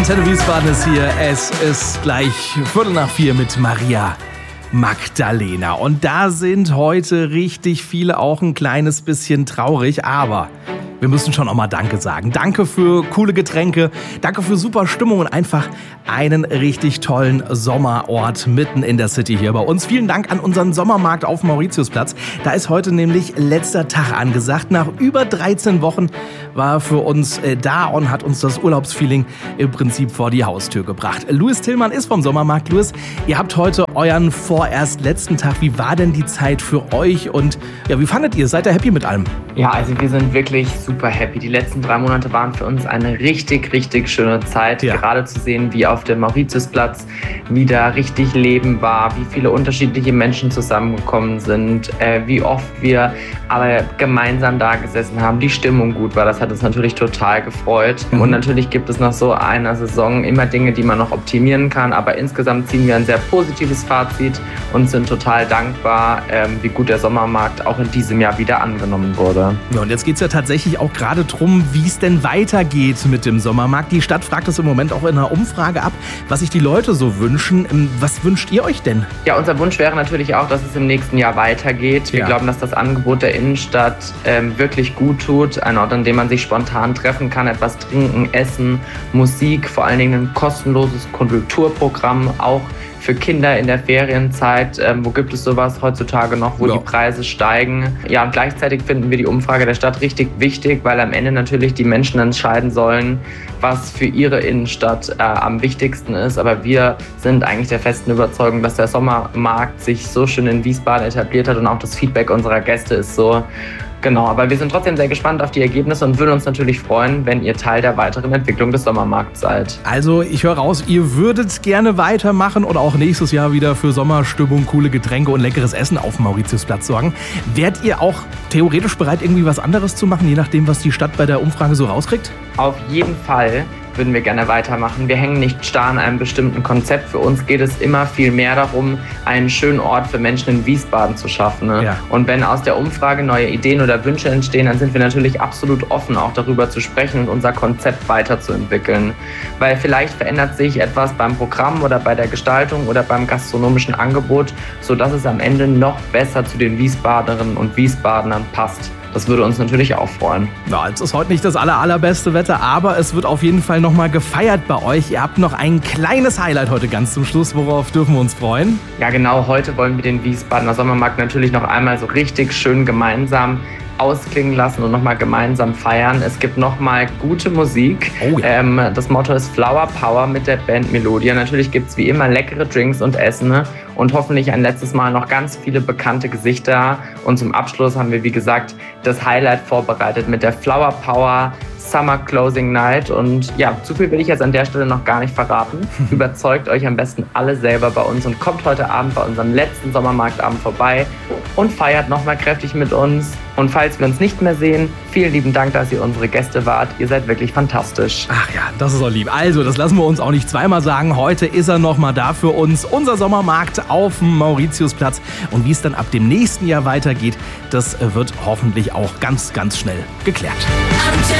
Antenne Wiesbaden ist hier. Es ist gleich 3:15 mit Maria Magdalena. Und da sind heute richtig viele auch ein kleines bisschen traurig, aber wir müssen schon auch mal Danke sagen. Danke für coole Getränke, danke für super Stimmung und einfach einen richtig tollen Sommerort mitten in der City hier bei uns. Vielen Dank an unseren Sommermarkt auf Mauritiusplatz. Da ist heute nämlich letzter Tag angesagt. Nach über 13 Wochen war er für uns da und hat uns das Urlaubsfeeling im Prinzip vor die Haustür gebracht. Louis Tillmann ist vom Sommermarkt. Louis, ihr habt heute euren vorerst letzten Tag. Wie war denn die Zeit für euch und ja, wie fandet ihr es? Seid ihr happy mit allem? Ja, also wir sind wirklich super happy. Die letzten 3 Monate waren für uns eine richtig schöne Zeit. Ja. Gerade zu sehen, wie auf dem Mauritiusplatz wieder richtig Leben war, wie viele unterschiedliche Menschen zusammengekommen sind, wie oft wir alle gemeinsam da gesessen haben, die Stimmung gut war. Das hat uns natürlich total gefreut. Und natürlich gibt es nach so einer Saison immer Dinge, die man noch optimieren kann. Aber insgesamt ziehen wir ein sehr positives Fazit und sind total dankbar, wie gut der Sommermarkt auch in diesem Jahr wieder angenommen wurde. Ja, und jetzt geht es ja tatsächlich auch gerade darum, wie es denn weitergeht mit dem Sommermarkt. Die Stadt fragt es im Moment auch in einer Umfrage ab, was sich die Leute so wünschen. Was wünscht ihr euch denn? Ja, unser Wunsch wäre natürlich auch, dass es im nächsten Jahr weitergeht. Wir glauben, dass das Angebot der Innenstadt wirklich gut tut. Ein Ort, an dem man sich spontan treffen kann, etwas trinken, essen, Musik, vor allen Dingen ein kostenloses Kulturprogramm, auch für Kinder in der Ferienzeit. Wo gibt es sowas heutzutage noch, wo die Preise steigen? Ja, und gleichzeitig finden wir die Umfrage der Stadt richtig wichtig, weil am Ende natürlich die Menschen entscheiden sollen, was für ihre Innenstadt am wichtigsten ist. Aber wir sind eigentlich der festen Überzeugung, dass der Sommermarkt sich so schön in Wiesbaden etabliert hat und auch das Feedback unserer Gäste ist so. Genau, aber wir sind trotzdem sehr gespannt auf die Ergebnisse und würden uns natürlich freuen, wenn ihr Teil der weiteren Entwicklung des Sommermarkts seid. Also ich höre raus, ihr würdet gerne weitermachen oder auch nächstes Jahr wieder für Sommerstimmung, coole Getränke und leckeres Essen auf dem Mauritiusplatz sorgen. Wärt ihr auch theoretisch bereit, irgendwie was anderes zu machen, je nachdem, was die Stadt bei der Umfrage so rauskriegt? Auf jeden Fall würden wir gerne weitermachen. Wir hängen nicht starr an einem bestimmten Konzept. Für uns geht es immer viel mehr darum, einen schönen Ort für Menschen in Wiesbaden zu schaffen. Ne? Ja. Und wenn aus der Umfrage neue Ideen oder Wünsche entstehen, dann sind wir natürlich absolut offen, auch darüber zu sprechen und unser Konzept weiterzuentwickeln. Weil vielleicht verändert sich etwas beim Programm oder bei der Gestaltung oder beim gastronomischen Angebot, sodass es am Ende noch besser zu den Wiesbaderinnen und Wiesbadern passt. Das würde uns natürlich auch freuen. Ja, es ist heute nicht das allerbeste Wetter, aber es wird auf jeden Fall nochmal gefeiert bei euch. Ihr habt noch ein kleines Highlight heute ganz zum Schluss. Worauf dürfen wir uns freuen? Ja, genau. Heute wollen wir den Wiesbadener Sommermarkt natürlich noch einmal so richtig schön gemeinsam ausklingen lassen und nochmal gemeinsam feiern. Es gibt nochmal gute Musik. Oh ja. Das Motto ist Flower Power mit der Band Melodia. Natürlich gibt es wie immer leckere Drinks und Essen, ne? Und hoffentlich ein letztes Mal noch ganz viele bekannte Gesichter. Und zum Abschluss haben wir, wie gesagt, das Highlight vorbereitet mit der Flower Power Summer Closing Night. Und ja, zu viel will ich jetzt an der Stelle noch gar nicht verraten. Überzeugt euch am besten alle selber bei uns und kommt heute Abend bei unserem letzten Sommermarktabend vorbei und feiert nochmal kräftig mit uns. Und falls wir uns nicht mehr sehen, vielen lieben Dank, dass ihr unsere Gäste wart. Ihr seid wirklich fantastisch. Ach ja, das ist auch lieb. Also, das lassen wir uns auch nicht zweimal sagen. Heute ist er nochmal da für uns. Unser Sommermarkt auf dem Mauritiusplatz. Und wie es dann ab dem nächsten Jahr weitergeht, das wird hoffentlich auch ganz schnell geklärt.